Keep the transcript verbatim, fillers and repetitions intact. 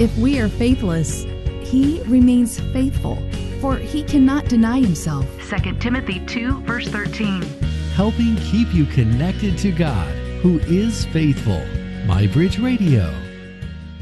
If we are faithless, he remains faithful, for he cannot deny himself. Second Timothy two, verse thirteen. Helping keep you connected to God, who is faithful. My Bridge Radio.